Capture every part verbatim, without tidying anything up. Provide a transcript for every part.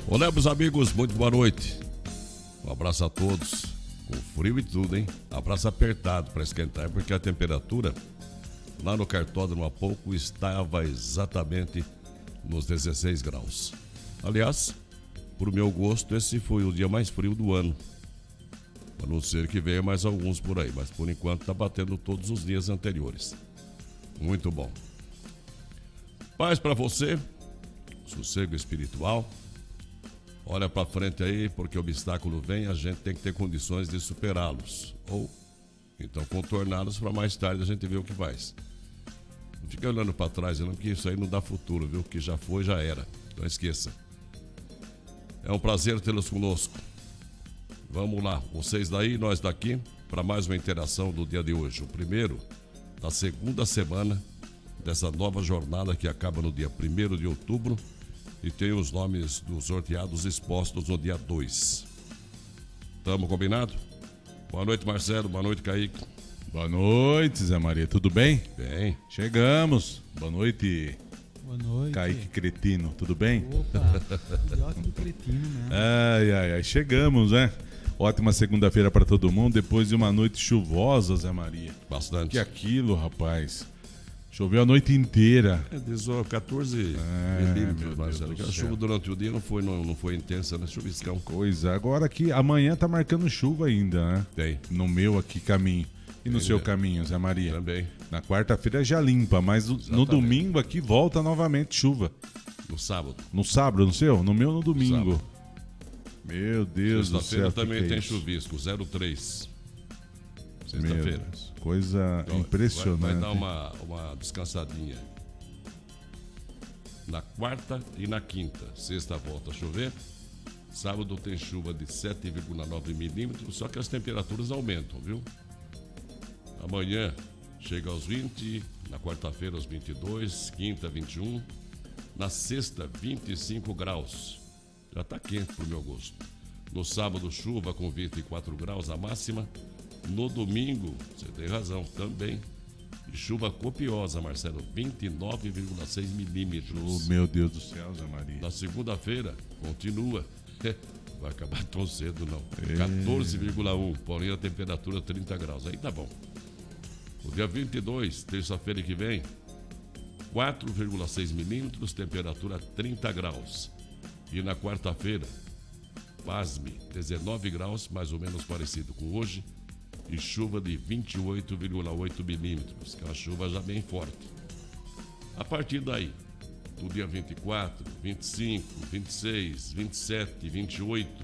Olá, meus amigos, muito boa noite. Um abraço a todos. Com frio e tudo, hein? Abraço apertado para esquentar, porque a temperatura lá no cartódromo há pouco estava exatamente nos dezesseis graus. Aliás, pro meu gosto, esse foi o dia mais frio do ano. A não ser que venha mais alguns por aí, mas por enquanto tá batendo todos os dias anteriores. Muito bom. Paz para você, sossego espiritual. Olha para frente aí, porque o obstáculo vem, a gente tem que ter condições de superá-los. Ou, então, contorná-los para mais tarde a gente ver o que faz. Não fica olhando para trás, não, porque isso aí não dá futuro, viu? O que já foi, já era. Não esqueça. É um prazer tê-los conosco. Vamos lá, vocês daí, nós daqui, para mais uma interação do dia de hoje. O primeiro da segunda semana dessa nova jornada que acaba no dia primeiro de outubro. E tem os nomes dos sorteados expostos no dia dois. Tamo combinado? Boa noite, Marcelo. Boa noite, Kaique. Boa noite, Zé Maria. Tudo bem? Bem. Chegamos. Boa noite. Boa noite. Kaique Cretino. Tudo bem? Opa, filhote do cretino, né? Ai, ai, ai. Chegamos, né? Ótima segunda-feira para todo mundo. Depois de uma noite chuvosa, Zé Maria. Bastante. Que aquilo, rapaz. Choveu a noite inteira. É, dezoito, quatorze É, milímetros, meu Marcelo. Deus do A chuva céu. durante o dia não foi, não, não foi intensa, né? Chuviscão. Coisa. Agora aqui, amanhã tá marcando chuva ainda, né? Tem. No meu aqui caminho. E no Tem, seu né? caminho, Zé Maria? Também. Na quarta-feira já limpa, mas no- no Exatamente. domingo aqui volta novamente chuva. No sábado. No sábado, no seu? No meu, no domingo. Sábado. Meu Deus do Sexta-feira céu. também que que é tem isso? chuvisco, zero três. Meu Sexta-feira. Deus, coisa Então, impressionante. Vai, vai dar uma, uma descansadinha. Na quarta e na quinta. Sexta volta a chover. Sábado tem chuva de sete vírgula nove milímetros, só que as temperaturas aumentam, viu? Amanhã chega aos vinte, na quarta-feira aos vinte e dois, quinta vinte e um, na sexta vinte e cinco graus. Já tá quente pro meu gosto. No sábado chuva com vinte e quatro graus a máxima. No domingo, você tem razão, também. E chuva copiosa, Marcelo, vinte e nove vírgula seis milímetros. Oh, meu Deus do céu, Zé Maria. Na segunda-feira, continua. Vai acabar tão cedo, não. É. quatorze vírgula um, porém a temperatura trinta graus. Aí tá bom. O dia vinte e dois, terça-feira que vem, quatro vírgula seis milímetros, temperatura trinta graus. E na quarta-feira, pasme, dezenove graus, mais ou menos parecido com hoje, e chuva de vinte e oito vírgula oito milímetros, que é uma chuva já bem forte. A partir daí, do dia vinte e quatro, vinte e cinco, vinte e seis, vinte e sete, vinte e oito,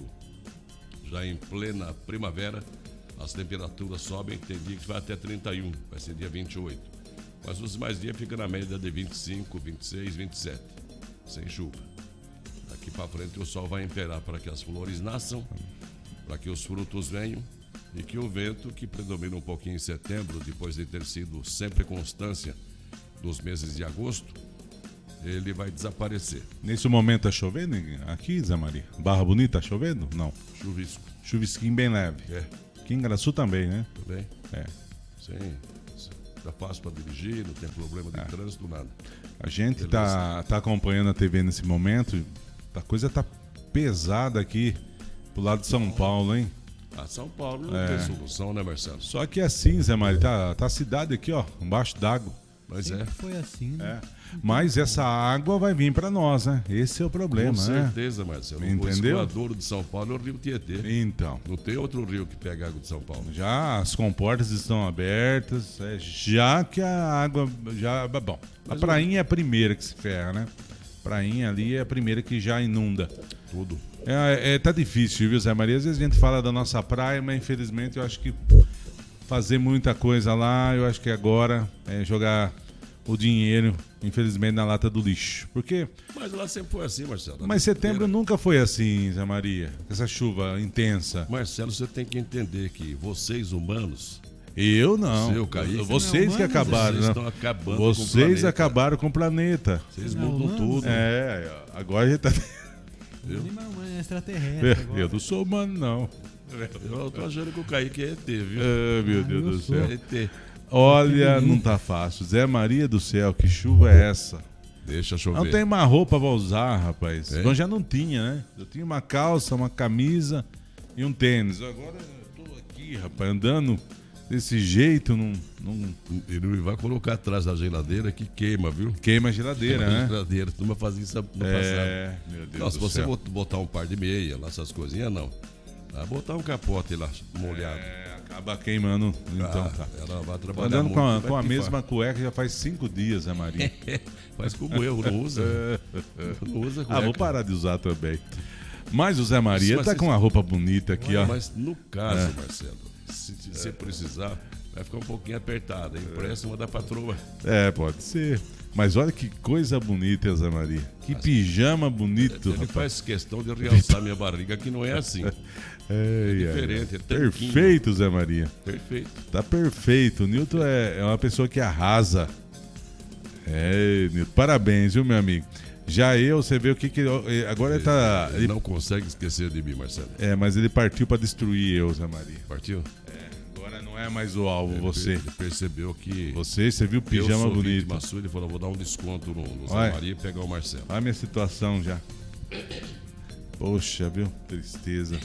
já em plena primavera, as temperaturas sobem, tem dia que vai até trinta e um, vai ser dia vinte e oito. Mas os mais dias ficam na média de vinte e cinco, vinte e seis, vinte e sete, sem chuva. Daqui para frente o sol vai imperar para que as flores nasçam, para que os frutos venham e que o vento, que predomina um pouquinho em setembro, depois de ter sido sempre constância dos meses de agosto, ele vai desaparecer. Nesse momento tá chovendo aqui, Zé Maria? Barra Bonita, tá chovendo? Não. Chuvisco. Chuvisquinho bem leve. É, Aqui em Garaçu também, né? também. É. Sim. Tá fácil para dirigir, não tem problema de trânsito, nada. A gente tá, tá acompanhando a T V nesse momento. A coisa tá pesada aqui pro lado de São Paulo, hein? Ah, São Paulo não É. tem solução, né, Marcelo? Só que é assim, Zé Maria, tá, tá a cidade aqui, ó, embaixo d'água. Mas Sempre é, foi assim, né? É. Mas essa água vai vir pra nós, né? Esse é o com problema, né? certeza, Marcelo. Entendeu? O escoadouro de São Paulo é o Rio Tietê. Então, Não tem outro rio que pega água de São Paulo. já as comportas estão abertas, é, já que a água já, bom, a Mas prainha é a primeira que se ferra, né? Prainha ali é a primeira que já inunda. Tudo. É, é, tá difícil, viu, Zé Maria? Às vezes a gente fala da nossa praia, mas infelizmente eu acho que fazer muita coisa lá, eu acho que agora é jogar o dinheiro, infelizmente, na lata do lixo. Porque, Mas lá sempre foi assim, Marcelo. mas setembro Inteira. nunca foi assim, Zé Maria. Essa chuva intensa. Marcelo, você tem que entender que vocês humanos, Eu não. Seu, Kaique. Vocês Não, que humanos, acabaram, vocês né? estão acabando com o Vocês planeta. acabaram com o planeta. Vocês Não, mudam humanos, tudo. É, agora a gente tá... Viu? Animal, é extraterrestre agora. Eu não sou humano, não. Eu tô achando que o Kaique é E T, viu? Ah, meu Ah, Deus eu do sou. céu. É E T. Olha, não tá fácil. Zé Maria do céu, que chuva é essa? Deixa chover. Não tem uma roupa pra usar, rapaz. É? Eu já não tinha, né? Eu tinha uma calça, uma camisa e um tênis. Agora eu tô aqui, rapaz, andando desse jeito, não, não Ele não vai colocar atrás da geladeira que queima, viu? queima a geladeira, Queima a né? geladeira. Tu não fazia isso no passado. É, meu Deus Não, se do você céu. bot- botar um par de meia, lá essas coisinhas, não. Vai botar um capote lá, molhado. É, acaba queimando. Então Ah, tá. Ela vai Tô trabalhar andando muito, com a, vai com a pifar. mesma cueca já faz cinco dias, Zé Maria. Faz como eu, não usa. Não usa Ah, cueca. vou parar de usar também. Mas o Zé Maria Mas tá se- com uma roupa bonita aqui, ó. Mas no caso, Marcelo, se você precisar, vai ficar um pouquinho apertada. Empresta uma da patroa. É, pode ser. Mas olha que coisa bonita, Zé Maria. Que pijama bonito, Ele rapaz. faz questão de realçar minha barriga, que não é assim. É diferente, é tanquinho. Perfeito, Zé Maria. Perfeito. Tá perfeito. O Nilton é, é uma pessoa que arrasa. É, Nilton. Parabéns, viu, meu amigo? Já eu, você vê o que que... Agora ele tá... Ele Ele, não consegue esquecer de mim, Marcelo. é, mas ele partiu pra destruir eu, Zé Maria. Partiu? Agora não é mais o alvo, Ele você. Ele percebeu que Você, você viu o eu pijama sou bonito. vítima sua, ele falou, vou dar um desconto no, no Zé Olha. Maria e pegar o Marcelo. Olha a minha situação já. Poxa, viu? Tristeza.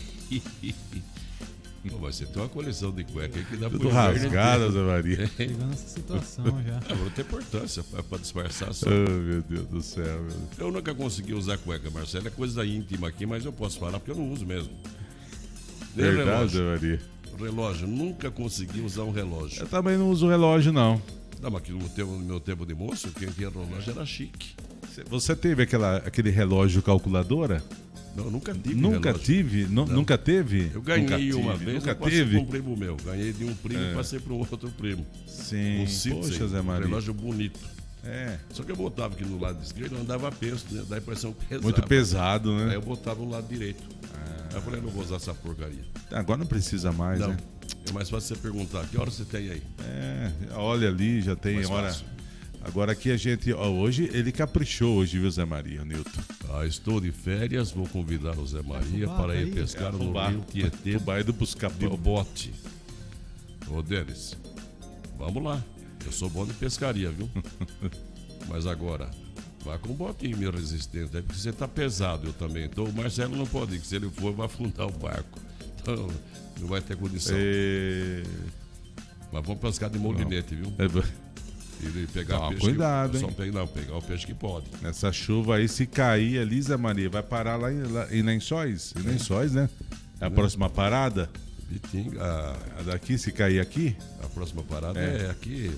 Pô, mas você tem uma coleção de cueca aí que dá Tudo pro inverno rasgada, inteiro. Zé Maria. Chegando nessa situação já. Ah, não tem importância, é pra disfarçar só. Oh, meu Deus do céu, meu Deus. Eu nunca consegui usar cueca, Marcelo. É coisa íntima aqui, mas eu posso falar porque eu não uso mesmo. Nem Verdade, relógio. Zé Maria. Relógio, nunca consegui usar um relógio. Eu também não uso relógio, não. Não, mas que no, tempo, no meu tempo de moço, quem tinha relógio era chique. Você teve aquela, aquele relógio calculadora? Não, eu nunca tive Nunca relógio. tive? Nu- Nunca teve? Eu ganhei Nunca uma tive, vez, Nunca eu passei teve? para um primo meu. Ganhei de um primo É. e passei para um outro primo. Sim. Um Citizen, Poxa, Zé um Maria. relógio bonito. É. Só que eu botava aqui no lado esquerdo, eu andava peso, né? Dá a impressão pesada. Muito pesado, Aí né? eu botava no lado direito. Aí eu falei, não vou usar essa porcaria. Agora não precisa mais, Não. né? É mais fácil você perguntar, que hora você tem aí? É, olha ali, já tem Mais hora. fácil. Agora aqui a gente, ó, hoje ele caprichou hoje, viu, Zé Maria, Nilton? Ah, estou de férias, vou convidar o Zé Maria Fubá, para ir aí. pescar É, no fubá. rio Tietê O bairro do de Buscapão. bote. Ô, Denis, vamos lá. Eu sou bom de pescaria, viu? Mas agora, vá com um botinho meio resistente, aí, porque você tá pesado, eu também. Então o Marcelo não pode ir, que se ele for, vai afundar o barco. Então, não vai ter condição. É... Mas vamos pescar de molinete, viu? é, E pegar Toma peixe. cuidado, que, hein? Só pegar, não, pegar o peixe que pode. Nessa chuva aí, se cair ali, Zé Maria, vai parar lá em, lá, em Lençóis. Em Lençóis, né? É a próxima parada. Bitinga, a, A daqui, se cair aqui. a próxima parada É. é, aqui.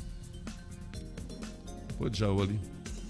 Pô, de Jaú ali.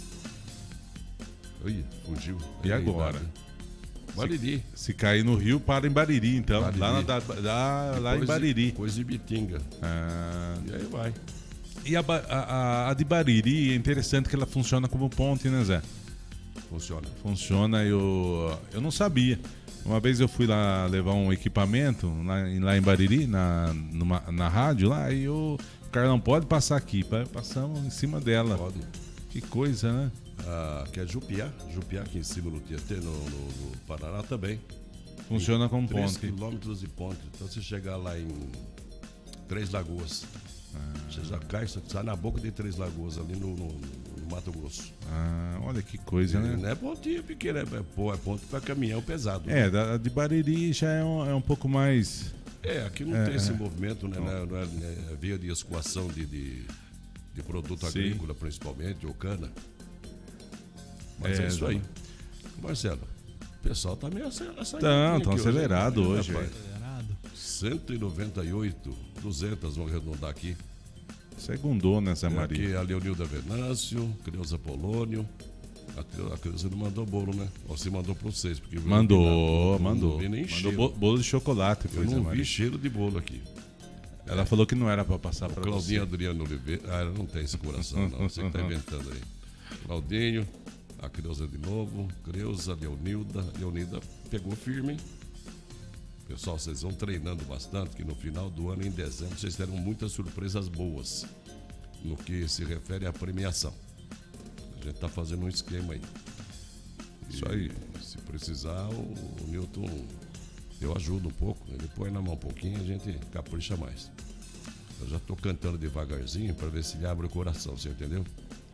Oi, fugiu. E É, agora? idade. Bariri. Se cair no rio, para em Bariri, então. Bariri. Lá, na, da- da- lá em Depois Bariri. Depois de Bitinga. Ah, E aí vai. e a, ba- a, a- a de Bariri é interessante que ela funciona como ponte, né, Zé? Funciona. Funciona, eu, eu não sabia. Uma vez eu fui lá levar um equipamento lá, em- lá em Bariri, na, numa- na rádio lá, e o cara não pode passar aqui. pa- Passamos em cima dela. Pode. Que coisa, né? Ah, que é Jupiá. Jupiá aqui em cima no Tietê, no, no, no Paraná também. Funciona como três ponte. quilômetros de ponte. Então você chegar lá em Três Lagoas. Ah. Você já cai, você sai na boca de Três Lagoas, ali no, no- no Mato Grosso. Ah, olha que coisa, né? Não é pontinha pequena, é, pô, é ponto para caminhão pesado. É, da, de Bariri já é um, é um pouco mais. É, aqui não É, tem esse é. movimento, né? Não é, não é- né, é via de escoação de, de, de produto Sim. agrícola, principalmente, ou cana. Mas é, É, isso aí. Marcelo, o pessoal tá meio ace- acelerado. Não, aqui tão hoje, acelerado hein, hoje, rapaz? Acelerado. cento e noventa e oito, duzentos, vamos arredondar aqui. Segundou nessa Aqui Maria. a Leonilda Venâncio, Creuza Polônio. A Creu- A Creuza não mandou bolo, né? Ou você mandou para vocês. Porque eu não vi Mandou, nada. Não- mandou. Não vi nem Mandou cheiro. bo- bolo de chocolate, Eu foi, Zé não vi Maria. cheiro de bolo aqui. Ela falou que não era pra passar pra Claudinho você. Adriano Oliveira. Ah, ela não tem esse coração, não. Você que tá inventando aí. Claudinho, a Creuza de novo. Creuza, Leonilda. Leonilda pegou firme, hein? Pessoal, vocês vão treinando bastante, que no final do ano, em dezembro, vocês terão muitas surpresas boas no que se refere à premiação. A gente tá fazendo um esquema aí. Isso aí. E, se precisar, o, o Newton, eu ajudo um pouco. Ele põe na mão um pouquinho e a gente capricha mais. Eu já tô cantando devagarzinho para ver se ele abre o coração, você entendeu?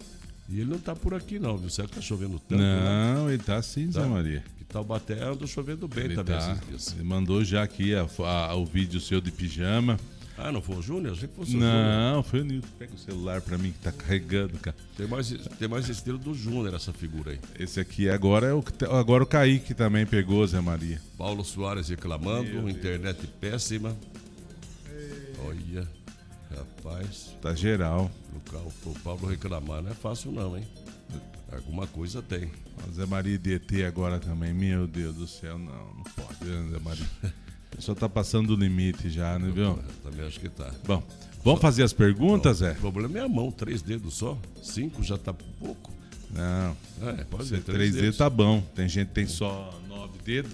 E ele não tá por aqui não, viu? Será que tá chovendo tanto? Né? Não, ele tá sim, Tá. Zé Maria. Que Taubaté anda chovendo bem Ele também tá. esses dias. Ele mandou já aqui a- a- o vídeo seu de pijama. Ah, não foi o Júnior? Achei que fosse o Júnior. Não, foi o Nilton. Pega o celular pra mim que tá carregando, cara. Tem mais, tem mais estilo do Júnior essa figura aí. Esse aqui agora é o que tá- agora o Kaique também pegou, Zé Maria. Paulo Soares reclamando, Meu internet péssima. Olha, rapaz, Tá geral. o, Ca- o Paulo reclamar não é fácil não, hein? Alguma coisa tem. O Zé Maria de E T agora também. Meu Deus do céu, não, não pode, né, Zé Maria? A pessoa tá passando do limite já, né, viu? Eu também acho que tá. Bom, vamos fazer as perguntas, Zé? O problema é a mão, três dedos só. Cinco já tá pouco. Não, É, pode você ser, três dedos tá bom. Tem gente que tem só nove dedos.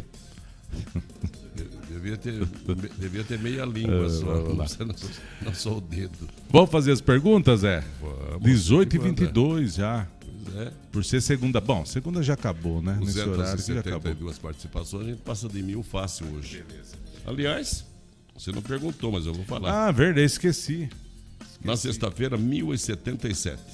Devia ter, devia ter meia língua só, vamos lá. não, só- não só o dedo. Vamos fazer as perguntas, Zé? Vamos, dezoito e tem que vinte e dois já. Pois é. Por ser segunda. Bom, segunda já acabou, né? Nesse horário que já duzentas e setenta e acabou. duas participações, a gente passa de mil fácil hoje. Aliás, você não perguntou, mas eu vou falar. Ah, verdade, esqueci. Na sexta-feira, mil e setenta e sete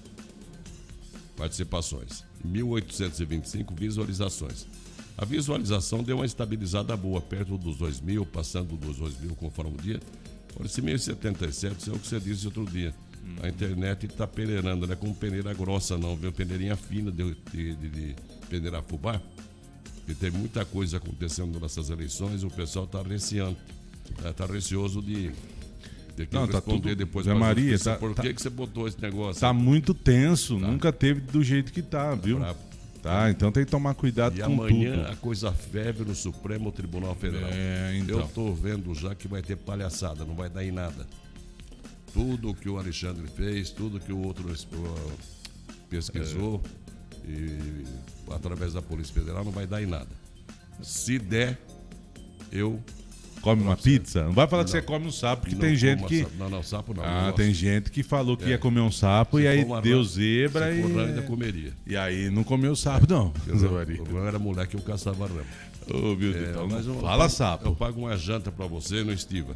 participações, mil oitocentos e vinte e cinco visualizações. A visualização deu uma estabilizada boa, perto dos dois mil, passando dos dois mil conforme o dia. Olha, esse mil e setenta e sete, isso é o que você disse outro dia. A internet está peneirando, não é como peneira grossa não, viu? Peneirinha fina de, de, de, de peneira fubá. E tem muita coisa acontecendo nessas eleições, o pessoal está receando, está receoso de, de que Não, tá responder tudo- depois Zé pra Maria, justiça, tá- por tá- que, que você botou esse negócio? Tá muito tenso, nunca teve do jeito que tá, viu? brabo. Tá, então tem que tomar cuidado E com amanhã tudo. a coisa ferve no Supremo Tribunal Federal. É, então. Eu tô vendo já que vai ter palhaçada, não vai dar em nada. Tudo que o Alexandre fez, tudo que o outro uh, pesquisou É. e através da Polícia Federal não vai dar em nada. Se der, eu Come uma pizza? Não vai falar que Não. você come um sapo, porque não tem gente como que. sapo. Não, não, sapo não. Ah, não tem gosto. gente que falou que É. ia comer um sapo Se e aí for uma deu rã- zebra Se e. for rã, ainda comeria. E aí não comeu sapo, não. Zé Maria. Eu, eu era moleque, eu caçava rama. Ô, meu Deus, É, então mas não eu- fala eu pago- sapo. Eu pago uma janta pra você no Estiva.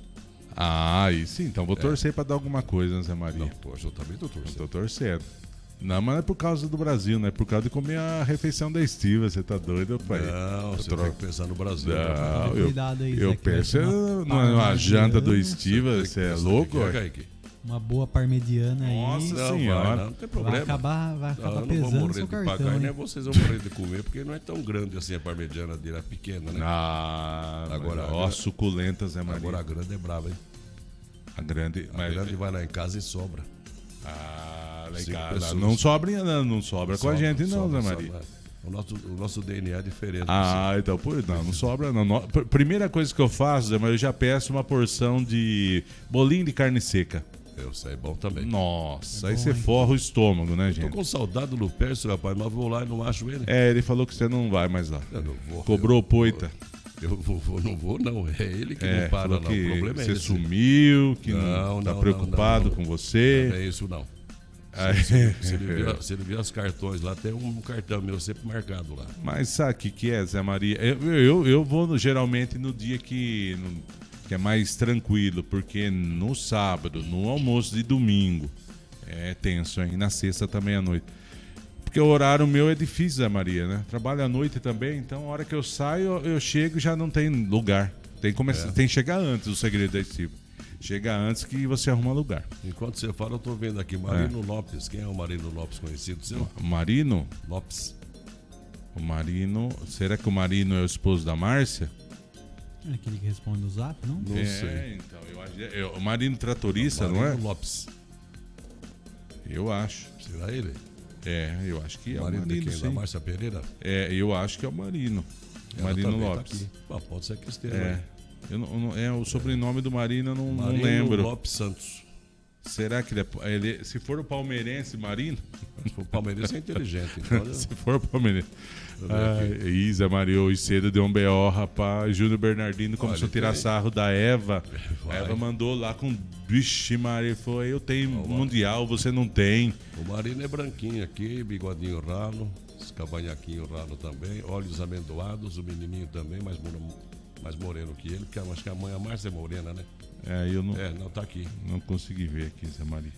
Ah, aí sim, então vou torcer pra dar alguma coisa, né, Zé Maria? Não, poxa, eu também tô Eu torcendo. tô torcendo. Não, mas não é por causa do Brasil, né? É por causa de comer a refeição da Estiva. Você tá doido, pai? Não, você troco. tem que pensar no Brasil. Não, né? eu, Cuidado aí, eu Zé, que vai penso ser uma numa, numa parmegiana. janta do Estiva, Tem que você é pensar louco? aqui, ué? Kaique. Uma boa parmegiana aí. Nossa Não, senhora. vai, não, não tem Vai problema. acabar, vai Não, acabar eu não vou pesando morrer seu de cartão. pagar, nem hein? vocês vão morrer de comer, porque não é tão grande assim a parmegiana dele, é pequena, né? Ah, Agora, agora, ó, suculenta, Zé Maria. Agora a grande é brava, hein? a grande. A Mas, grande vai lá em casa e sobra. ah, lá em Cinco casa. pessoas. Não sobra, não, não sobra com a Sobra, gente, não, sobra, Zé Maria. sobra. O nosso, o nosso D N A é diferente. Ah, então, pô, não, não sobra, não. No- pr- Primeira coisa que eu faço, Zé Maria, eu já peço uma porção de bolinho de carne seca. Eu sei, é bom também. Nossa, É aí bom, você hein? forra o estômago, né, Tô gente? com saudade do Lupércio, rapaz, mas vou lá e não acho ele. É, ele falou que você não vai mais lá. Eu não vou. Cobrou poita. Eu, eu vou, vou- não vou, não. É ele que É, não para, falou não. que O problema é você esse. sumiu, que não, Não, tá não, preocupado não, não. com Não você. é isso, não. Aí- Se ele, viu, se ele viu os cartões lá, tem um cartão meu sempre marcado lá. Mas sabe o que, que é, Zé Maria? Eu, eu, eu vou no- geralmente no dia que, no- que é mais tranquilo, porque no sábado, no almoço de domingo, é tenso, hein? Na sexta também à noite. Porque o horário meu é difícil, Zé Maria, né? Trabalho à noite também, então a hora que eu saio, eu, eu chego e já não tem lugar. Tem que, começar, É. tem que chegar antes, o segredo desse tipo. Chega antes que você arruma lugar. Enquanto você fala, eu tô vendo aqui Marino Lopes. Quem é o Marino Lopes conhecido seu? O Marino, Lopes. o Marino, será que o Marino é o esposo da Márcia? É aquele que responde no zap, não? Não é, sei. então, eu acho. É, o Marino Tratorista, Marino não é? Lopes. Eu acho. Será ele? É, eu acho que é o Marino de Marino, quem? Da sim. Márcia Pereira? É, eu acho que é o Marino. Ela Marino também tá Lopes. aqui. Ah, pode ser que esteja. É. aí. Eu não, eu não- é, o sobrenome do Marino eu não, não Marino lembro. Lopes Santos. Será que ele, é, ele- se for o palmeirense Marino? O palmeirense é inteligente. Então, olha, Se for o palmeirense. eu ver aqui. Ai, Isa Maria, hoje cedo deu um B O, rapaz. Júnior Bernardino começou Olha, a tirar tem. sarro da Eva. A Vai. Eva mandou lá com. Vixe, Maria, foi. Eu tenho Ó, mundial, você não tem. O Marino é branquinho aqui, bigodinho ralo, esse cavanhaquinho ralo também, olhos amendoados, o menininho também, mais, moreno, mais moreno que ele, porque eu acho que a mãe, a Márcia é morena, né? É, eu não, É, não, tá aqui. não consegui ver aqui, Zé Maria.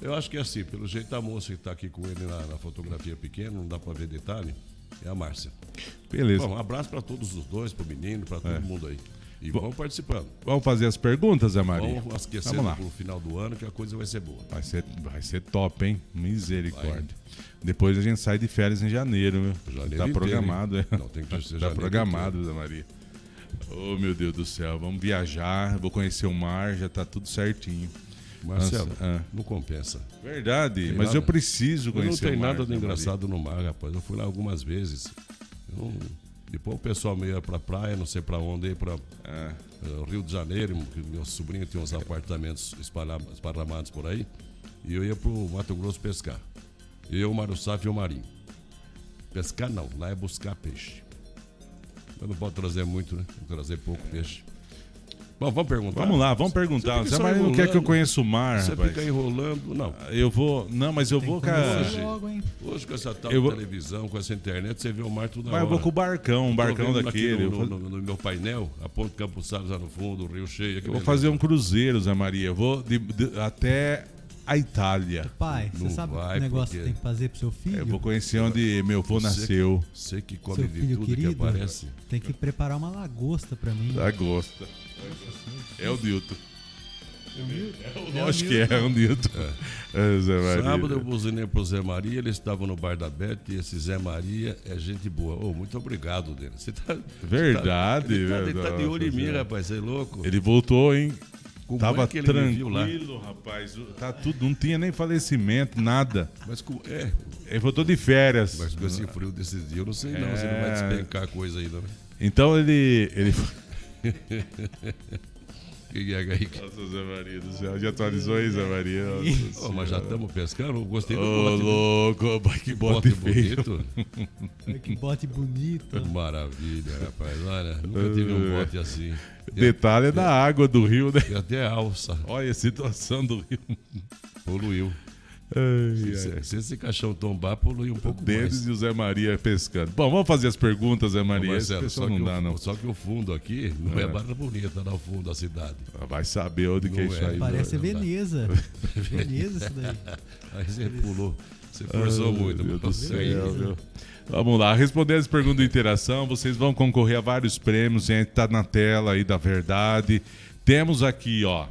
Eu acho que é assim, pelo jeito a moça que está aqui com ele na, na fotografia pequena, não dá para ver detalhe, é a Márcia. Beleza. Bom, um abraço para todos os dois, para o menino, para todo É. mundo aí. E vamos participando. Vamos fazer as perguntas, Zé Maria? Vamos esquecendo Vamos lá. pro final do ano que a coisa vai ser boa. Vai ser, vai ser top, hein? Misericórdia. Depois a gente sai de férias em janeiro, viu? Janeiro tá inteiro, programado, hein? é. Não, tem que ser Tá janeiro programado, Zé Maria. Oh, meu Deus do céu. Vamos viajar, vou conhecer o mar, já tá tudo certinho. Marcelo, Nossa, ah. não compensa. Verdade, Tem mas nada. eu preciso Eu não conhecer tem o mar. nada de Zé Maria. engraçado no mar, rapaz. Eu fui lá algumas vezes. Eu- Depois o pessoal meio ia pra praia, não sei pra onde, ia pra Ah, eh, Rio de Janeiro, que meu sobrinho tinha uns apartamentos espalha- esparramados por aí. E eu ia pro Mato Grosso pescar. Eu, o Mário Saf e o Marinho. Pescar não, lá é buscar peixe. Eu não posso trazer muito, né? Vou trazer pouco peixe. Bom, vamos perguntar. vamos lá, vamos perguntar. Você fica Zé só Maria não quer que eu enrolando. conheça o mar, Você rapaz. fica enrolando. Não. Eu vou. Não, mas eu Tem vou que com a- começar Hoje- logo, hein? Hoje com essa tal Eu vou- televisão, com essa internet, você vê o mar toda Mas hora. eu vou com o barcão, um Tô barcão vendo aqui daquele. Eu No, vou- no- no- no meu painel, a ponte Campos Salles lá no fundo, o Rio Cheio. Eu vou fazer um cruzeiro, Zé Maria. Eu vou de- de- até a Itália. Pai, Não você sabe vai, o negócio porque- que tem que fazer pro seu filho? Eu vou conhecer onde meu avô Você- nasceu. Você que come Seu de filho tudo querido, que aparece. tem que preparar uma lagosta pra mim. Agosto. É o Nilton. Eu acho que é o Nilton. É, Zé Maria. Sábado eu buzinei pro Zé Maria, ele estava no bar da Beth e esse Zé Maria é gente boa. Ô, muito obrigado dele. Você tá, Verdade, você tá, ele tá, ele tá de olho em verdade. mim, rapaz, você é louco. Ele voltou, hein? Como Tava é que ele me viu lá? tranquilo, rapaz. Tá tudo, não tinha nem falecimento, nada. Mas com, é, Ele voltou de férias. mas com esse frio desses dias, eu não sei não, você não É. vai despencar coisa ainda, né? Então ele. ele... Que é aí? Nossa, Zé Maria do céu. Já atualizou aí, Zé Maria? Nossa Ô, mas já estamos pescando, eu gostei do Ô, bote. viu? louco, que Bote bote feio. bonito. Ai, que bote bonito. Maravilha, rapaz. Olha, nunca tive um bote assim. Detalhe é da água do rio, né? E até alça. Olha a situação do rio. Poluiu. Ai, ai. Se, se esse caixão tombar, poluiu um pouco Deles mais. e o Zé Maria pescando. Bom, vamos fazer as perguntas, Zé Ô, Maria. Esse Marcelo, pessoal só, não que dá, o, não. só que o fundo aqui não é, É. barra bonita, não, o fundo da cidade. Vai saber onde que é Não isso é. aí. Parece não dá. Veneza. Veneza isso daí. Aí você pulou, você forçou Ai, muito. Meu Deus do Aí, céu, meu. Vamos lá, respondendo as perguntas de interação, vocês vão concorrer a vários prêmios, gente, tá na tela aí da verdade. Temos aqui, ó,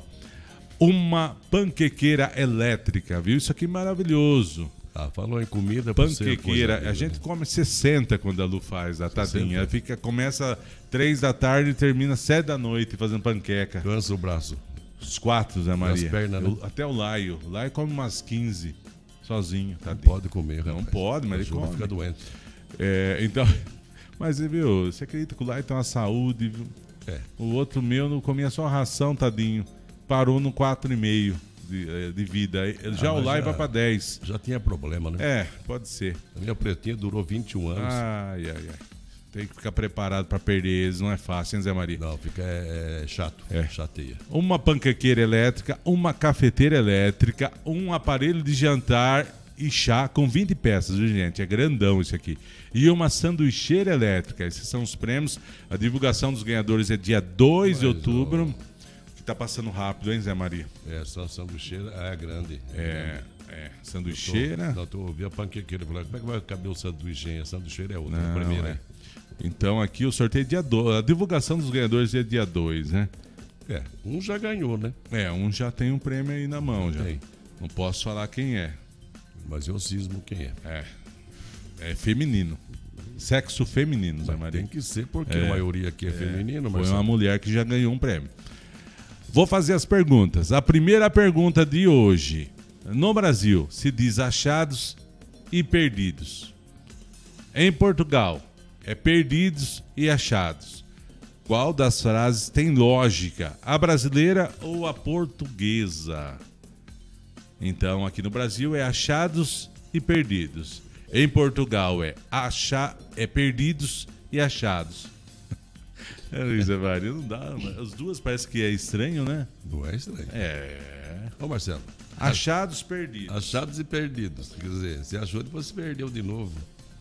uma panquequeira elétrica, viu? Isso aqui é maravilhoso. Ah, falou em comida, pra você, Panquequeira, coisa a linda, gente né? come sessenta quando a Lu faz a sessenta. tadinha. Ela fica, começa três da tarde e termina sete da noite fazendo panqueca. Cansa o braço. Os quatro, Zé Maria. pernas, né? Eu- até o Laio. O Laio come umas quinze sozinho, Não tadinho. pode comer, Não rapaz. pode, mas O ele jogo come. fica doente. É, então, mas viu, você acredita que o Laio tem uma saúde, viu? É. O outro meu não comia só ração, tadinho. Parou no quatro e meio de, eh, de vida. Aí, Já Ah, o mas Laio já- vai pra dez. Já tinha problema, né? É, pode ser. A minha pretinha durou vinte e um anos. Ai, ai, ai. Tem que ficar preparado pra perder eles, não é fácil, hein, Zé Maria? Não, fica é, é chato. É. Chateia. Uma panquequeira elétrica, uma cafeteira elétrica, um aparelho de jantar e chá com vinte peças, viu, gente? É grandão isso aqui. E uma sanduicheira elétrica. Esses são os prêmios. A divulgação dos ganhadores é dia dois de Mas, outubro. Que tá passando rápido, hein, Zé Maria? É, só sanduicheira é grande. É, é. Tô, Sanduicheira. não, tô ouvindo a panquequeira. Falei, como é que vai caber o sanduíche? A sanduicheira é outra, Não, a primeira. é. Então aqui o sorteio é dia dois. A divulgação dos ganhadores é dia dois, né? É, um já ganhou, né? É, um já tem um prêmio aí na mão já. Tem. Não posso falar quem é. Mas eu cismo quem é. É. É feminino. Sexo feminino, Zé Mas Maria. tem que ser, porque É. a maioria aqui é, feminino, Foi mas uma mulher que já ganhou um prêmio. Vou fazer as perguntas. A primeira pergunta de hoje. No Brasil, se diz achados e perdidos. Em Portugal, é perdidos e achados. Qual das frases tem lógica? A brasileira ou a portuguesa? Então, aqui no Brasil é achados e perdidos. Em Portugal é achar, é perdidos e achados. É, Luiz Maria, não dá. Mas as duas parece que é estranho, né? não é estranho. É. Ô, Marcelo, Achados, perdidos. achados e perdidos. Quer dizer, você achou e depois você perdeu de novo.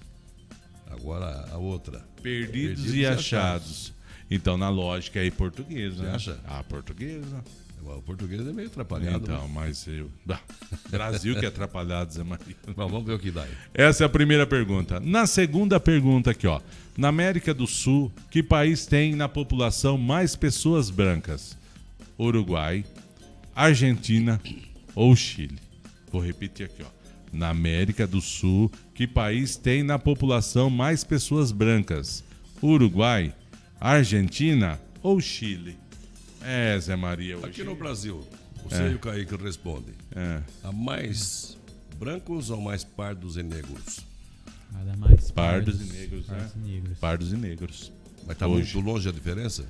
Agora a outra. Perdidos, e achados. Então, na lógica aí, portuguesa. Você né? acha? Ah, portuguesa. O português é meio atrapalhado. Então, né? mas eu... Ah, Brasil que é atrapalhado, Zé Maria. Mas vamos ver o que dá aí. Essa é a primeira pergunta. Na segunda pergunta aqui, ó. Na América do Sul, que país tem na população mais pessoas brancas? Uruguai, Argentina ou Chile? Vou repetir aqui, ó. Na América do Sul, que país tem na população mais pessoas brancas? Uruguai, Argentina ou Chile? É, Zé Maria. Hoje... Aqui no Brasil, você É. e o Kaique respondem. É. Há mais brancos ou mais pardos e negros? Nada mais. Pardos e negros, né? Pardos e negros. Pardos e negros. Mas tá Hoje. muito longe a diferença?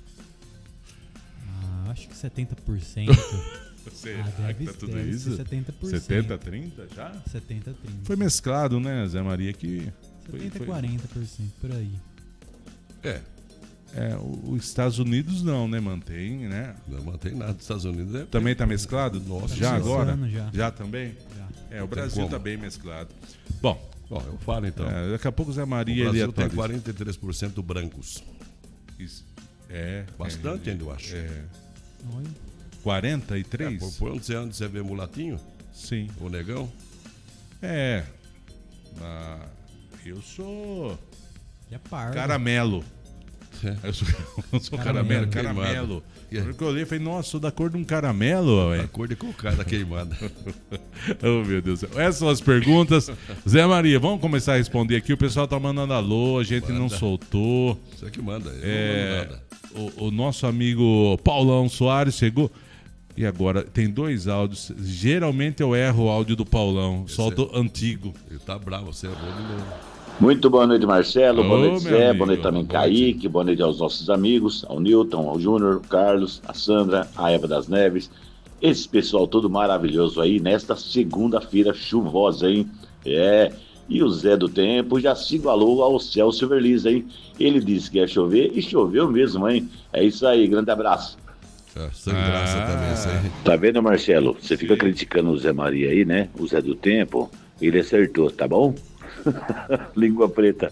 Ah, acho que setenta por cento. Será Ah, deve- que tá tudo deve ser isso? setenta por cento. setenta, trinta já? setenta, trinta. Foi mesclado, né, Zé Maria? Que foi, setenta, foi... quarenta por cento por aí. É, É, o- os Estados Unidos não, né? Mantém, né? não mantém nada. Os Estados Unidos é. Também tá mesclado? Nossa, já esse agora? ano já. Já também? Já. É, o Não tem Brasil como. tá bem mesclado. Bom, Bom, eu falo então. é, daqui a pouco o Zé O Maria ele Brasil tem atualiza. quarenta e três por cento brancos. Isso. É. Bastante é, ainda, eu acho. É. Olha. quarenta e É, três? por, por onde você anda, você vê mulatinho? Sim. O negão? É. Ah, eu sou Já pardo. caramelo. Eu sou, eu sou caramelo, Caramelo. caramelo. Queimado. Na hora que eu olhei, eu falei, nossa, sou da cor de um caramelo, A velho. cor de cocada queimada. Oh, meu Deus do céu. Essas são as perguntas. Zé Maria, vamos começar a responder aqui. O pessoal tá mandando alô, a gente não Manda. soltou. Você que manda. Eu É, não mando nada. o, o nosso amigo Paulão Soares chegou. E agora, tem dois áudios. Geralmente eu erro o áudio do Paulão, só é- do antigo. Ele tá bravo, você errou de novo. Muito boa noite, Marcelo. Ô, boa noite, meu Zé. amigo, Boa noite também, boa noite. Kaique. Boa noite aos nossos amigos, ao Newton, ao Júnior, ao Carlos, a Sandra, a Eva das Neves. Esse pessoal todo maravilhoso aí nesta segunda-feira chuvosa, hein? É. E o Zé do Tempo já se igualou ao Céu Silverliz, hein? Ele disse que ia chover e choveu mesmo, hein? É isso aí, grande abraço. É, sem graça Ah. também isso aí. Tá vendo, Marcelo? Você fica criticando o Zé Maria aí, né? O Zé do Tempo. Ele acertou, tá bom? Língua preta.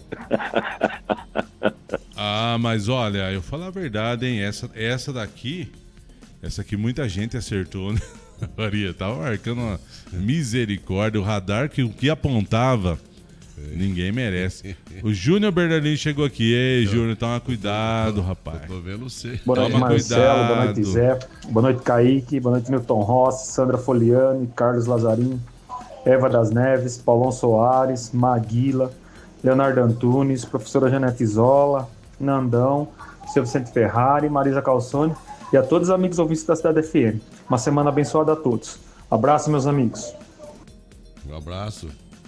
Ah, mas olha, eu falo a verdade, hein? Essa, essa daqui, essa aqui muita gente acertou, né? Maria, tava marcando uma misericórdia. O radar que o que apontava, ninguém merece. O Júnior Bernardino chegou aqui. Ei, Júnior, toma cuidado, rapaz. Eu tô vendo você. Boa noite, Toma Marcelo. cuidado. Boa noite, Zé. Boa noite, Kaique. Boa noite, Milton Rossi, Sandra Foliani, Carlos Lazarim, Eva das Neves, Paulão Soares, Maguila, Leonardo Antunes, professora Janete Zola, Nandão, seu Vicente Ferrari, Marisa Calçone e a todos os amigos ouvintes da Cidade F M. Uma semana abençoada a todos. Abraço, meus amigos. Um abraço.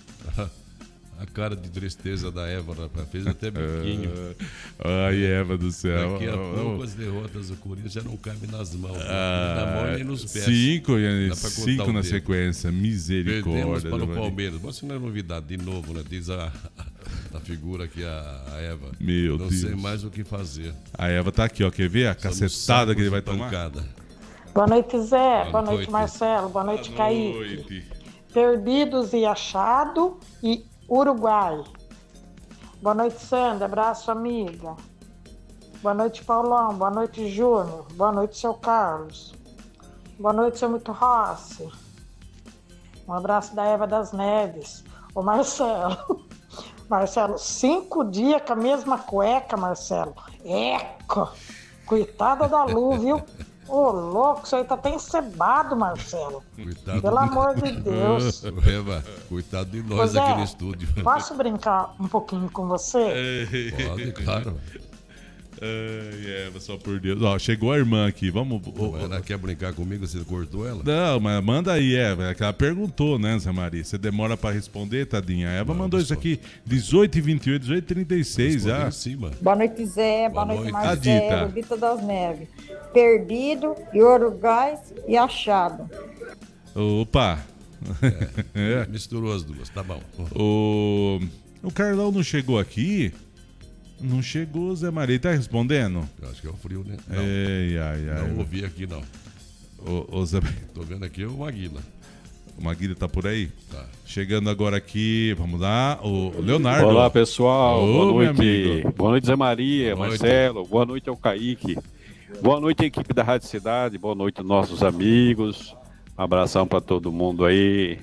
A cara de tristeza da Eva, rapaz, fez até biquinho. Ai, Eva do céu. Daqui a Oh, oh. pouco as derrotas do Corinthians já não cabem nas mãos, Ah, nem na mão nem nos pés. Cinco, Dá pra contar cinco o na dedo. sequência. Perdemos Misericórdia. para Zé o Maria. Palmeiras. Mas isso não é novidade, de novo, né? Diz a, a figura aqui, a, a Eva. Meu não Deus. sei mais o que fazer. A Eva tá aqui, ó. Quer ver a cacetada que ele vai tomar? Pancada. Boa noite, Zé. Boa, noite. noite, Marcelo. Boa noite, Boa Kaique. noite. Perdidos e Achado e Uruguai. Boa noite, Sandra. Abraço, amiga. Boa noite, Paulão. Boa noite, Júnior. Boa noite, seu Carlos. Boa noite, seu Milton Rossi. Um abraço da Eva das Neves. Ô, Marcelo. Marcelo, cinco dias com a mesma cueca, Marcelo. Eco! Coitada da Lu, viu? Ô, louco, isso aí tá até encebado, Marcelo. Coitado Pelo de- amor de Deus. Ô, Eva, coitado de nós Ô, Zé, aqui no estúdio. Posso brincar um pouquinho com você? Pode, claro. Ai, Eva, só por Deus. Ó, chegou a irmã aqui. Vamos. ô, ô, Ela quer brincar comigo, você cortou ela? Não, mas manda aí, Eva. É que ela perguntou, né, Zé Maria? Você demora pra responder, tadinha? A Eva Não, mandou isso responde. aqui, dezoito e vinte e oito, dezoito e trinta e seis Respondeu já. em cima. Boa noite, Zé. Boa Boa, noite, noite. Marcelo. Adita. Dita das Neves. Perdido, e Uruguai e Achado. Opa! É. Misturou as duas, tá bom. O... o Carlão não chegou aqui? Não chegou, Zé Maria. Tá respondendo? Eu acho que é o frio, né? Não, Ei, ai, ai. não ouvi aqui, não. O, o Zé... Tô vendo aqui o Maguila. o Maguila tá por aí? Tá. Chegando agora aqui, vamos lá, o o Leonardo. Olá, pessoal. Ô, boa meu noite. amigo. Boa noite, Zé Maria, Boa noite. Marcelo. Boa noite ao Kaique. Boa noite, equipe da Rádio Cidade. Boa noite, nossos amigos. Um abração para todo mundo aí.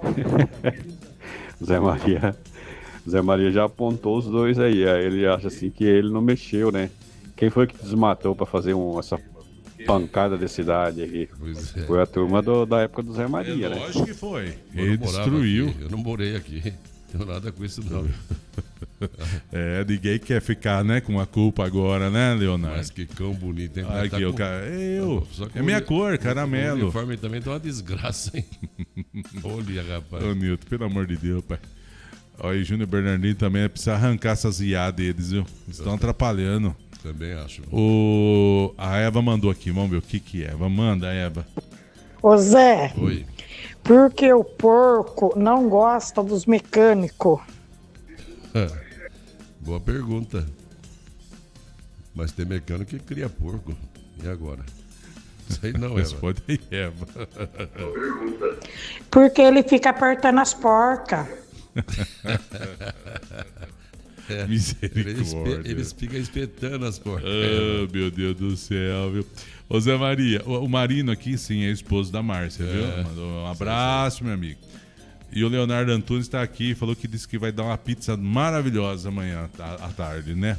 Zé Maria. Zé Maria já apontou os dois aí. Ele acha assim que ele não mexeu, né? Quem foi que desmatou para fazer um, essa pancada de cidade aqui? Pois é. Foi a turma do- da época do Zé Maria, É né? lógico que foi. Eu Ele não morava destruiu. aqui, eu não morei aqui. Não tenho nada com isso, não. É, ninguém quer ficar, né, com a culpa agora, né, Leonardo? Mas que cão bonito, hein? Aqui, Tá o com- cara. Eu. Só que É o minha uni- cor, O caramelo. uniforme também tá uma desgraça, hein? Olha, rapaz. Ô, Nilton, pelo amor de Deus, pai. Olha, e Júnior Bernardino também precisa arrancar essas I A deles, viu? Estão atrapalhando. Também acho. O... A Eva mandou aqui, vamos ver o que que é. Eva, manda, Eva. Ô Zé, Oi. por que o porco não gosta dos mecânicos? Boa pergunta. Mas tem mecânico que cria porco. E agora? Sei não, Eva. Responde aí, Eva. Porque ele fica apertando as porcas. É, Misericórdia. Eles, espe- eles ficam espetando as porcas. Ah, meu Deus do céu, viu? Ô Zé Maria, o, o Marino aqui, sim, é esposo da Márcia, viu? É. Mandou um abraço, meu amigo. E o Leonardo Antunes está aqui e falou que disse que vai dar uma pizza maravilhosa amanhã à à tarde, né?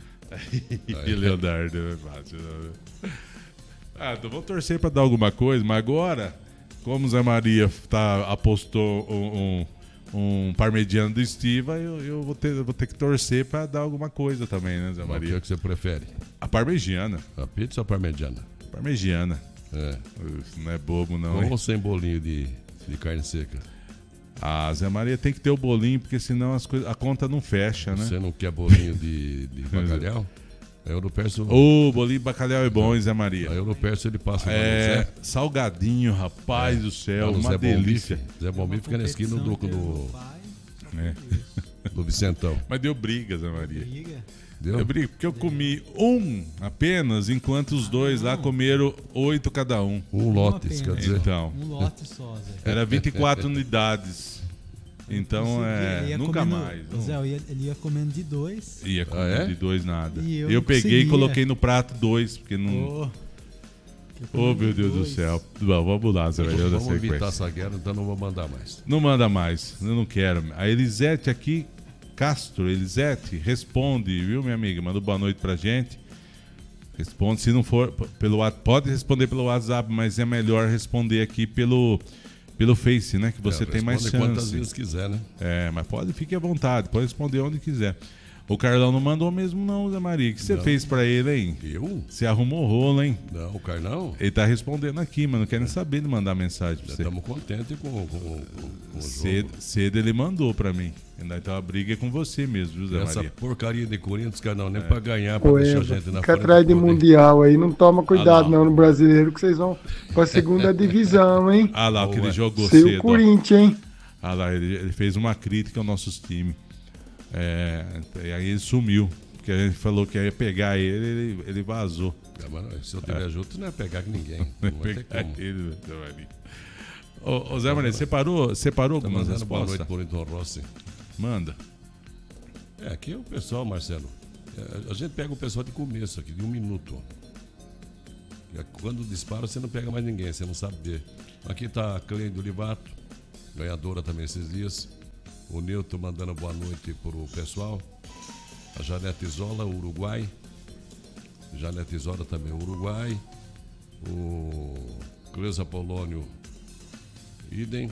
E Leonardo, é fácil. Não. Ah, então vamos torcer para dar alguma coisa, mas agora, como o Zé Maria tá, apostou um, um, um parmegiano do Estiva, eu, eu vou, ter, vou ter que torcer para dar alguma coisa também, né, Zé O que é Maria? que você prefere? A parmegiana. A pizza ou a parmegiana? Parmegiana. É. Uf, não é bobo, não. Com Hein? ou sem bolinho de, de carne seca? Ah, Zé Maria tem que ter o bolinho, porque senão as coisas, a conta não fecha, né? Você não quer bolinho de, de bacalhau? Aí eu não peço. Ô, bolinho de bacalhau é bom, hein, Zé Maria? Aí eu não peço, ele passa lá no É, Zé. salgadinho, rapaz É, do céu, lá no uma Zé delícia. Bombife. Zé Bombife fica na esquina do, do, É. do Vicentão. Mas deu briga, Zé Maria. Briga. Deu? Eu brigo, porque eu comi um apenas, enquanto os dois lá comeram oito cada um. Um lote, isso quer apenas. dizer. Então, Um lote só, Zé. era vinte e quatro unidades. Então, Ele é, ia nunca comendo- mais. Zé, eu ia- ele ia comendo de dois. Ia comer Ah, é? de dois nada. E eu eu não peguei e conseguia. coloquei no prato dois, porque não. Ô, ia Oh, comendo meu de Deus do dois. céu. Bom, vamos lá, Zé Maria. Eu já Vamos sei que vai evitar ser. essa guerra, então não vou mandar mais. Não manda mais, eu não quero. A Elisete aqui, Castro, Elisete, responde, viu, minha amiga? Manda boa noite pra gente. Responde, se não for p- pelo WhatsApp, pode responder pelo WhatsApp, mas é melhor responder aqui pelo, pelo Face, né? Que você É, tem mais responde quantas chance. vezes quiser, né? É, mas pode, fique à vontade, pode responder onde quiser. O Carlão não mandou mesmo não, Zé Maria. O que você Não. fez pra ele, hein? Eu? Você arrumou rolo, hein? Não, o Carnão. Ele tá respondendo aqui, mas não quer nem saber de mandar mensagem pra Já você. estamos contentes com, com, com, com o Cedo, jogo. cedo ele mandou pra mim. Então a briga é com você mesmo, viu, Zé Essa Maria? porcaria de Corinthians, Carnão, nem pra ganhar, pra Ô, deixar a Eva, gente na fica frente atrás do de poder. Mundial aí, não toma cuidado Ah, não. não no brasileiro que vocês vão pra segunda divisão, hein? Ah lá, o que ele Ué. jogou Seu cedo. ó. Corinthians, hein? Ah lá, ele, ele fez uma crítica aos nossos times. É, e aí ele sumiu. Porque a gente falou que ia pegar ele, ele, ele vazou. É, mas se eu tiver junto, não é pegar com ninguém. Não vai ter Pegar como. ele, Zé Maria. Ô, ô Zé Maria, separou, separou Tá algumas mandando boa noite respostas? pro Newton Rossi. Manda. É, aqui é o pessoal, Marcelo. É, a gente pega o pessoal de começo aqui, de um minuto. É, quando dispara, você não pega mais ninguém, você não sabe ver. Aqui tá a Cleide Olivato, ganhadora também esses dias. O Newton mandando boa noite pro pessoal. A Janete Isola, Uruguai. Janete Isola também, Uruguai. O Cleusa Polônio, idem.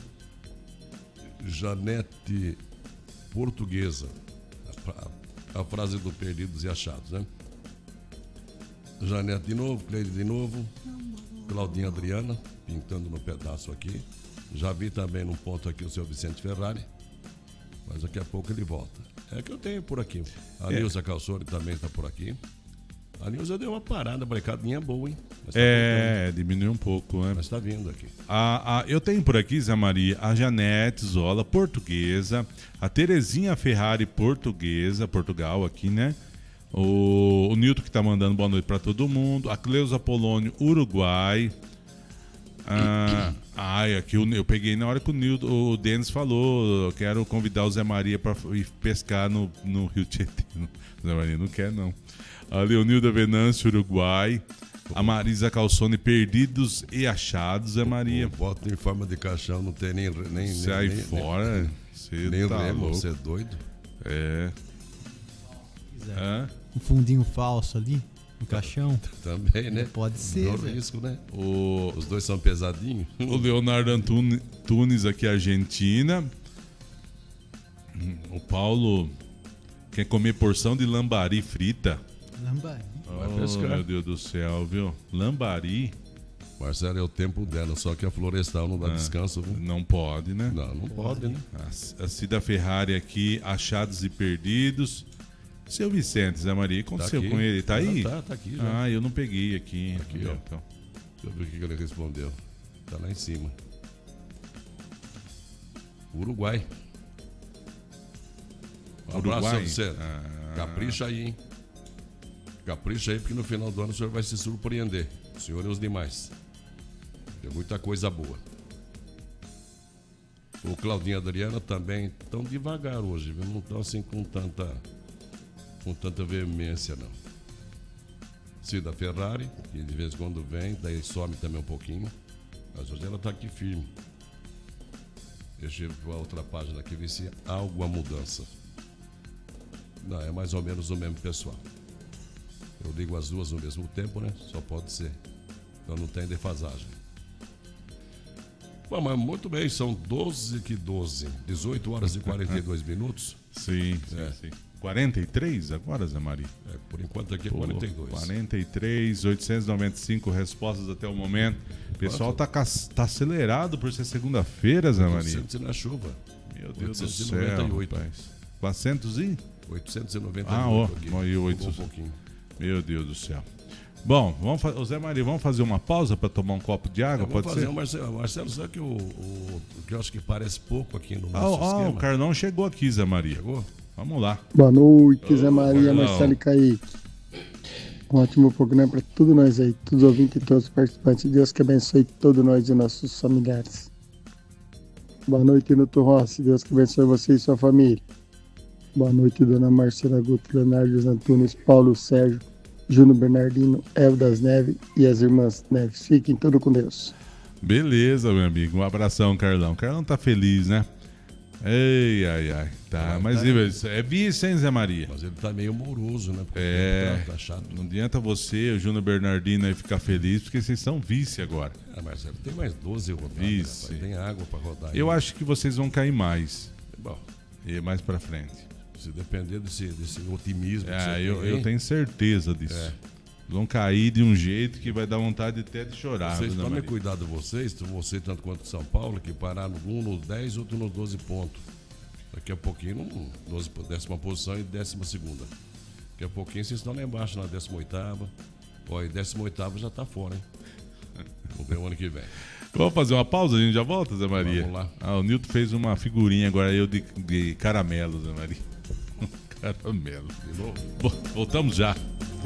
Janete Portuguesa. A, a- a frase do Perdidos e Achados, né? Janete de novo, Cleide de novo. Claudinha Adriana, pintando no pedaço aqui. Já vi também num ponto aqui o seu Vicente Ferrari. Mas daqui a pouco ele volta. É que eu tenho por aqui. A É. Nilza Calçori também está por aqui. A Nilza deu uma parada, brincadinha boa, hein? Mas tá É, diminuiu um pouco, né? voltando. Mas tá vindo aqui. A, a- eu tenho por aqui, Zé Maria, a Janete Zola, portuguesa, a Terezinha Ferrari, portuguesa, Portugal aqui, né? O, o Nilton que tá mandando boa noite pra todo mundo, a Cleusa Polônio, Uruguai. Ah, ai, aqui eu, eu peguei na hora que o, Nilton, o Denis falou, eu quero convidar o Zé Maria pra ir pescar no, no Rio Tietê. O Zé Maria não quer, não. A Leonilda Venâncio, Uruguai. A Marisa Calçone, perdidos e achados, Zé Maria. Bota em forma de caixão, não tem nem... nem Sai nem, fora, você nem tá remo, louco. você é doido? É. Hã? Um fundinho falso ali, no caixão. Também, né? Pode ser, No Zé. risco, né? O, Os dois são pesadinhos. o Leonardo Antunes aqui, Argentina. O Paulo quer comer porção de lambari frita. Lambari. Vai Oh, pescar. meu Deus do céu, viu? Lambari. Marcelo, é o tempo dela, só que a Florestal não dá Ah, descanso, viu? Não pode, né? Não, não pode, né? A, a Cida Ferrari aqui, achados e perdidos. Seu Vicente, Zé Maria, o que aconteceu aqui. com ele? Tá aí? Ah, tá, tá aqui já. Ah, eu não peguei aqui. Aqui, ó. Então. Deixa eu ver o que que ele respondeu. Tá lá em cima. Uruguai. Um abraço, Uruguai? seu Vicente. Ah. Capricha aí, hein? Capricha aí, porque no final do ano o senhor vai se surpreender. O senhor e os demais. Tem muita coisa boa. O Claudinho e a Adriana também estão devagar hoje, viu? Não estão assim com tanta, com tanta veemência, não. Cida Ferrari, que de vez em quando vem, daí some também um pouquinho. Mas hoje ela está aqui firme. Deixa eu ver a outra página aqui, ver se há alguma mudança. Não, é mais ou menos o mesmo pessoal. Eu ligo as duas no mesmo tempo, né? Só pode ser. Então não tem defasagem. Bom, mas muito bem, são doze que doze. dezoito horas e quarenta e dois minutos. Sim, sim, É. sim. quarenta e três agora, Zé Maria? É, por enquanto aqui é Pô, quarenta e dois. quarenta e três, oitocentos e noventa e cinco respostas até o momento. O pessoal tá, cas- tá acelerado por ser segunda-feira, Zé Maria. oitocentos na chuva. Meu Deus do oitocentos e céu, noventa e oito. rapaz. quatrocentos e? oitocentos e noventa e oito Ah, ó, aqui. ó, e oito. Mudou um pouquinho. Meu Deus do céu. Bom, vamos fa- ô Zé Maria, vamos fazer uma pausa para tomar um copo de água, Eu vou pode fazer ser? um Marcelo, Marcelo, sabe que o, o, o que eu acho que parece pouco aqui no Ah, nosso ó, esquema? o Carlão chegou aqui, Zé Maria. Chegou? Vamos lá. Boa noite, Zé Ô, Maria, Carlão. Marcelo e Kaique. Um ótimo programa para todos nós aí, todos os ouvintes e todos os participantes. Deus que abençoe todos nós e nossos familiares. Boa noite, Nilton Rossi. Deus que abençoe você e sua família. Boa noite, Dona Marcela Guto, Leonardo Antunes, Paulo Sérgio, Júnior Bernardino, Eva das Neves e as irmãs Neves. Fiquem todos com Deus. Beleza, meu amigo. Um abração, Carlão. Carlão tá feliz, né? Ei, ai, ai. Tá, Ah, mas tá. e- é vice, hein, Zé Maria? Mas ele tá meio moroso, né? Porque É. Tá, tá chato. Não adianta você, o Júnior Bernardino aí ficar feliz, porque vocês são vice agora. Ah, Marcelo, tem mais doze rodadas, Vice. rapaz. Tem água pra rodar. Eu ainda. acho que vocês vão cair mais. Bom, E mais pra frente. se depender desse, desse otimismo que Ah, você eu, tem, eu hein? tenho certeza disso. É. Vão cair de um jeito que vai dar vontade até de chorar. Vocês viu, Zé tomem Maria? cuidado vocês, você tanto quanto São Paulo, que pararam um nos dez, outro nos doze pontos. Daqui a pouquinho, no doze, décima posição e décima segunda. Daqui a pouquinho vocês estão lá embaixo, na décima oitava. Olha, décima oitava já tá fora, hein? Vamos ver o ano que vem. Vamos fazer uma pausa, a gente já volta, Zé Maria? Vamos lá. Ah, o Nilton fez uma figurinha agora, eu de, de caramelo, Zé Maria. Caramelo. De novo. Vo- Voltamos já.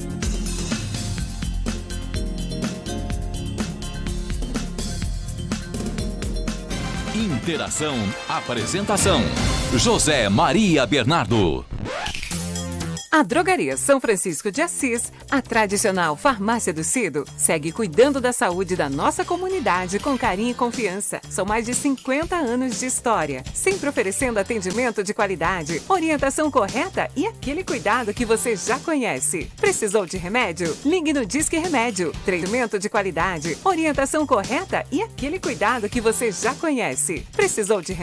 Interação. Apresentação: José Maria Bernardo. A Drogaria São Francisco de Assis, a tradicional farmácia do Cido, segue cuidando da saúde da nossa comunidade com carinho e confiança. São mais de cinquenta anos de história, sempre oferecendo atendimento de qualidade, orientação correta e aquele cuidado que você já conhece. Precisou de remédio? Ligue no Disque Remédio. Treinamento de qualidade, orientação correta e aquele cuidado que você já conhece. Precisou de remédio?